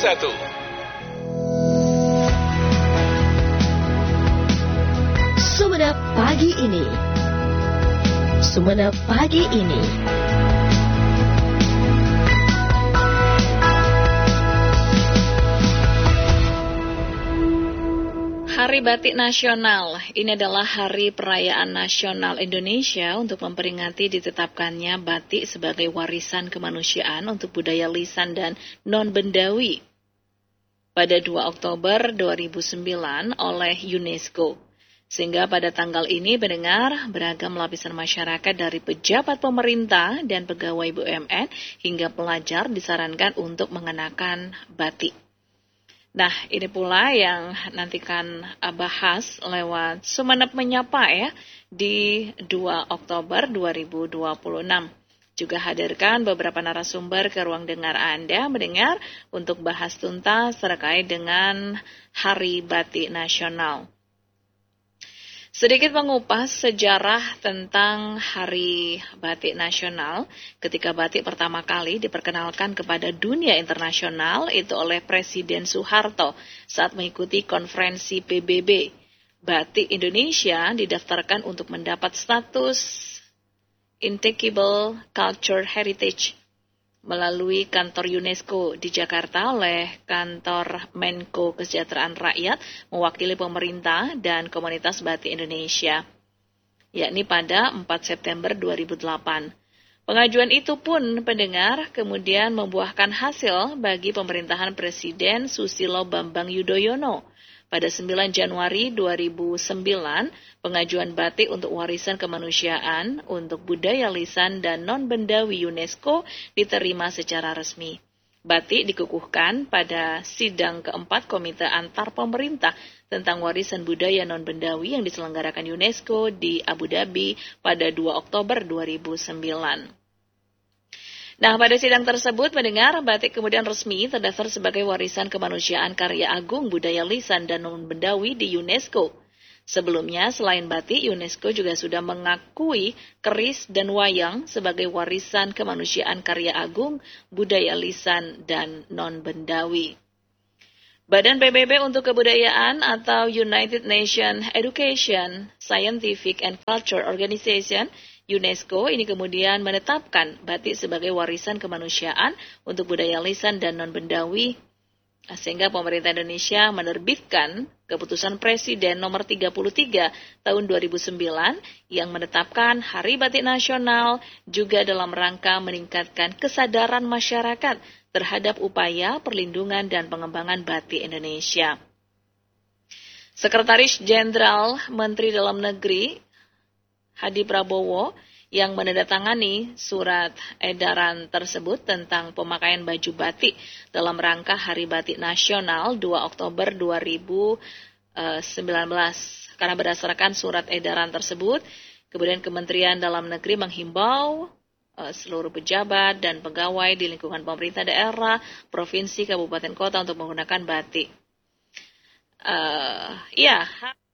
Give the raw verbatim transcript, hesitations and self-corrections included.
satu. Sumenep pagi ini. Sumenep pagi ini. Hari Batik Nasional. Ini adalah hari perayaan nasional Indonesia untuk memperingati ditetapkannya batik sebagai warisan kemanusiaan untuk budaya lisan dan non-bendawi pada dua Oktober dua ribu sembilan oleh UNESCO. Sehingga pada tanggal ini pendengar beragam lapisan masyarakat dari pejabat pemerintah dan pegawai B U M N hingga pelajar disarankan untuk mengenakan batik. Nah, ini pula yang nantikan bahas lewat Sumenep Menyapa ya di dua Oktober dua ribu dua puluh enam. Juga hadirkan beberapa narasumber ke ruang dengar Anda mendengar untuk bahas tuntas terkait dengan Hari Batik Nasional. Sedikit mengupas sejarah tentang Hari Batik Nasional ketika batik pertama kali diperkenalkan kepada dunia internasional itu oleh Presiden Soeharto saat mengikuti konferensi P B B. Batik Indonesia didaftarkan untuk mendapat status Intangible Cultural Heritage melalui kantor UNESCO di Jakarta oleh kantor Menko Kesejahteraan Rakyat mewakili pemerintah dan komunitas batik Indonesia, yakni pada empat September dua ribu delapan. Pengajuan itu pun pendengar kemudian membuahkan hasil bagi pemerintahan Presiden Susilo Bambang Yudhoyono. Pada sembilan Januari dua ribu sembilan, pengajuan batik untuk warisan kemanusiaan untuk budaya lisan dan non-bendawi UNESCO diterima secara resmi. Batik dikukuhkan pada sidang keempat Komite Antar Pemerintah tentang Warisan Budaya Non-Bendawi yang diselenggarakan UNESCO di Abu Dhabi pada dua Oktober dua ribu sembilan. Nah, pada sidang tersebut, mendengar batik kemudian resmi terdaftar sebagai warisan kemanusiaan karya agung budaya lisan dan non-bendawi di UNESCO. Sebelumnya, selain batik, UNESCO juga sudah mengakui keris dan wayang sebagai warisan kemanusiaan karya agung budaya lisan dan non-bendawi. Badan P B B untuk Kebudayaan atau United Nations Education, Scientific and Culture Organization UNESCO ini kemudian menetapkan batik sebagai warisan kemanusiaan untuk budaya lisan dan non-bendawi, sehingga pemerintah Indonesia menerbitkan keputusan Presiden nomor tiga puluh tiga tahun dua ribu sembilan yang menetapkan Hari Batik Nasional juga dalam rangka meningkatkan kesadaran masyarakat terhadap upaya perlindungan dan pengembangan batik Indonesia. Sekretaris Jenderal Menteri Dalam Negeri Hadi Prabowo yang menandatangani surat edaran tersebut tentang pemakaian baju batik dalam rangka Hari Batik Nasional dua Oktober dua ribu sembilan belas. Karena berdasarkan surat edaran tersebut, kemudian Kementerian Dalam Negeri menghimbau uh, seluruh pejabat dan pegawai di lingkungan pemerintah daerah, provinsi, kabupaten, kota untuk menggunakan batik. Uh, ya.